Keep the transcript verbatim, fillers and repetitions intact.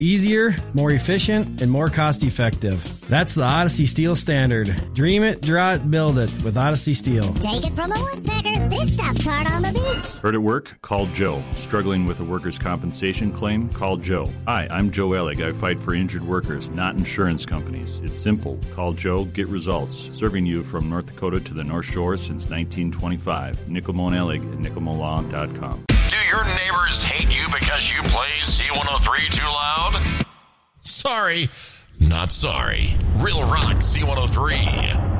Easier, more efficient, and more cost-effective. That's the Odyssey Steel Standard. Dream it, draw it, build it with Odyssey Steel. Take it from a woodpecker. This stuff's hard on the beach. Hurt at work? Call Joe. Struggling with a workers' compensation claim? Call Joe. Hi, I'm Joe Ellig. I fight for injured workers, not insurance companies. It's simple. Call Joe, get results. Serving you from North Dakota to the North Shore since nineteen twenty-five. Nickelmo and Ellig at nickelmo law dot com. Do your neighbors hate you because you play C one oh three too loud? Sorry, not sorry. Real Rock C one oh three.